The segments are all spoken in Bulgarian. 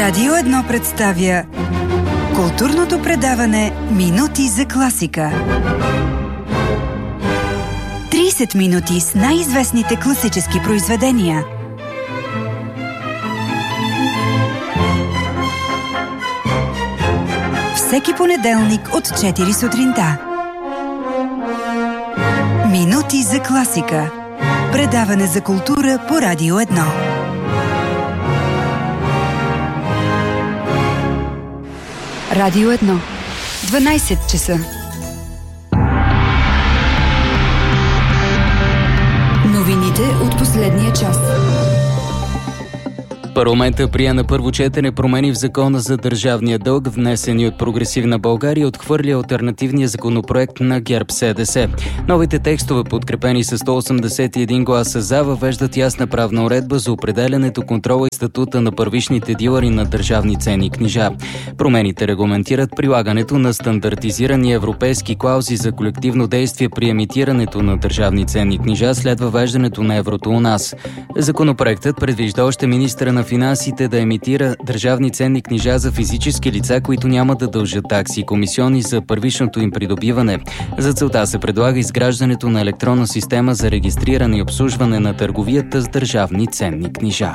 Радио 1 представя културното предаване Минути за класика. 30 минути с най-известните класически произведения. Всеки понеделник от 4 сутринта. Минути за класика. Предаване за култура по Радио 1. Радио 1. 12 часа. Новините от последния час. Парламентът прие на първо четене промени в закона за държавния дълг, внесени от Прогресивна България, отхвърли алтернативния законопроект на ГЕРБ-СДС. Новите текстове, подкрепени с 181 гласа за, въвеждат ясна правна уредба за определянето, контрола и статута на първичните дилъри на държавни ценни книжа. Промените регламентират прилагането на стандартизирани европейски клаузи за колективно действие при емитирането на държавни ценни книжа след въвеждането на еврото у нас. Законопроектът предвижда още министъра на финансите да емитира държавни ценни книжа за физически лица, които няма да дължат такси и комисиони за първичното им придобиване. За целта се предлага изграждането на електронна система за регистриране и обслужване на търговията с държавни ценни книжа.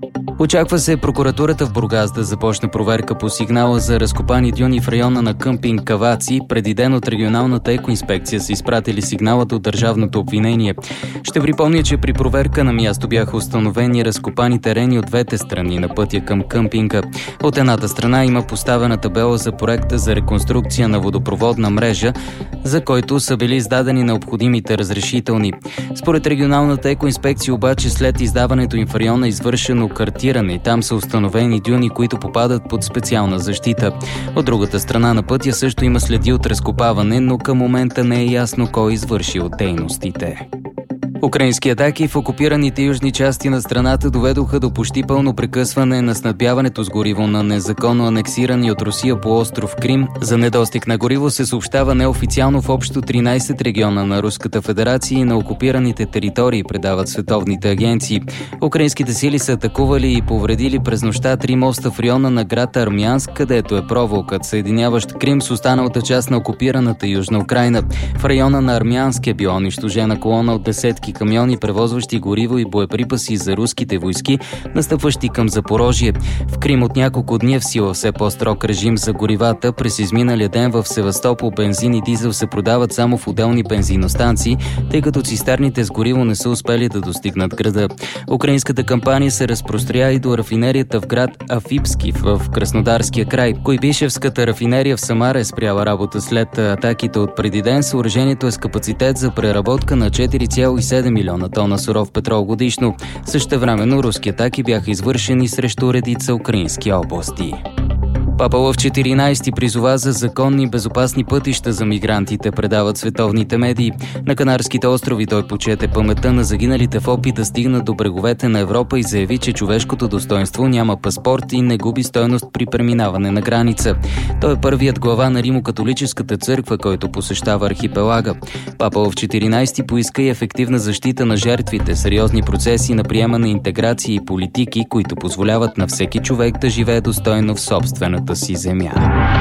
Очаква се прокуратурата в Бургас да започне проверка по сигнала за разкопани дюни в района на къмпинг Каваци. Преди ден от регионалната екоинспекция са изпратили сигнала до държавното обвинение. Ще припомня, че при проверка на място бяха установени разкопани терени от двете страни на пътя към къмпинга. От едната страна има поставена табела за проекта за реконструкция на водопроводна мрежа, за който са били издадени необходимите разрешителни. Според регионалната екоинспекция обаче след издаването им в района е извършено картиране и там са установени дюни, които попадат под специална защита. От другата страна на пътя също има следи от разкопаване, но към момента не е ясно кой извършил дейностите. Украински атаки в окупираните южни части на страната доведоха до почти пълно прекъсване на снабдяването с гориво на незаконно анексирани от Русия полуостров Крим. За недостиг на гориво се съобщава неофициално в общо 13 региона на Руската федерация и на окупираните територии, предават световните агенции. Украинските сили са атакували и повредили през нощта 3 моста в района на град Армянск, където е проволокът, съединяващ Крим с останалата част на окупираната Южна Украйна. В района на Армянск е била унищожена колона от десетки камиони, превозващи гориво и боеприпаси за руските войски, настъпващи към Запорожие. В Крим от няколко дни е в сила все по-строг режим за горивата. През изминалия ден в Севастопол бензин и дизел се продават само в отделни бензиностанции, тъй като цистерните с гориво не са успели да достигнат града. Украинската кампания се разпростря и до рафинерията в град Афипски в Краснодарския край. Койбишевската рафинерия в Самара е спряла работа след атаките от преди ден. Съоръжението е с капацитет за преработка на 4,7 милиона тона суров петрол годишно. Същевременно руски атаки бяха извършени срещу редица украински области. Папа Лъв 14 призова за законни и безопасни пътища за мигрантите, предават световните медии. На Канарските острови той почете паметта на загиналите в опит да стигнат до бреговете на Европа и заяви, че човешкото достоинство няма паспорт и не губи стойност при преминаване на граница. Той е първият глава на Римо-католическата църква, който посещава архипелага. Папа Лъв 14 поиска и ефективна защита на жертвите, сериозни процеси на приемане, интеграция и политики, които позволяват на всеки човек да живее достойно в собствената си земя.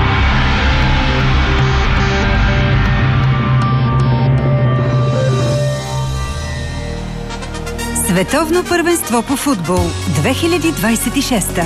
Световно първенство по футбол 2026.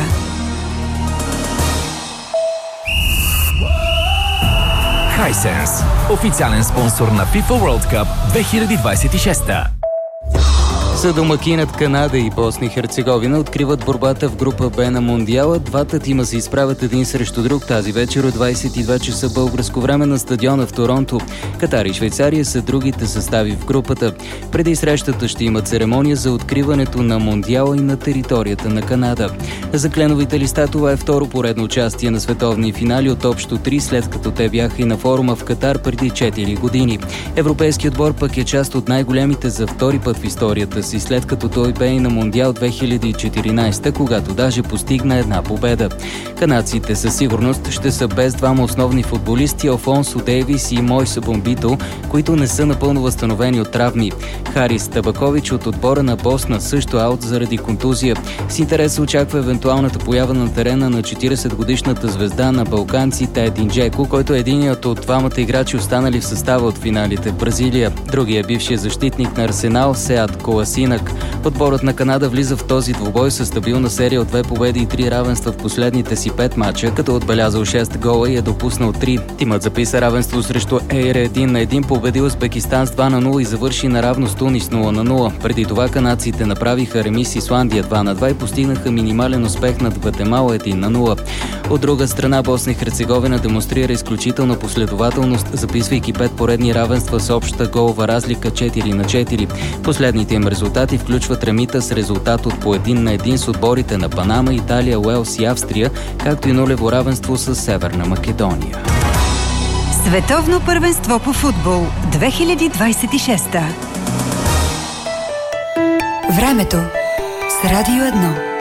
Hisense, официален спонсор на FIFA World Cup 2026. Съдомакинът Канада и Босна и Херцеговина откриват борбата в група Б на Мондиала. Двата тима се изправят един срещу друг тази вечер от 22 часа българско време на стадиона в Торонто. Катар и Швейцария са другите състави в групата. Преди срещата ще има церемония за откриването на Мондиала и на територията на Канада. За кленовите листа това е второ поредно участие на световни финали от общо 3, след като те бяха и на форума в Катар преди 4 години. Европейският отбор пък е част от най-големите за втори път в историята си си, след като той бе и на Мондиал 2014, когато даже постигна една победа. Канадците със сигурност ще са без двама основни футболисти Алфонсо Дейвис и Мойса Бомбито, които не са напълно възстановени от травми. Харис Табакович от отбора на Босна също аут заради контузия. С интерес се очаква евентуалната поява на терена на 40-годишната звезда на балканците Един Джеко, който е единият от двамата играчи останали в състава от финалите в Бразилия. Другия бившия защитник на Арсенал Сеат Коласинак. Отборът на Канада влиза в този двубой със стабилна серия от 2 победи и 3 равенства в последните си 5 мача, като отбелязал 6 гола и е допуснал 3. Тимът записа равенство срещу Ейр 1-1, победил Узбекистан с 2-0 и завърши наравно с Тунис 0-0. Преди това канадците направиха ремис с Исландия 2-2 и постигнаха минимален успех над Гватемала 1-0. От друга страна, Босна и Херцеговина демонстрира изключителна последователност, записвайки 5 поредни равенства с обща голова разлика 4-4. Последните им резултати включват ремита с резултат от по 1-1 с отборите на Панама, Италия, Уелс и Австрия, както и нулево равенство с Северна Македония. Световно първенство по футбол 2026. Времето с Радио 1.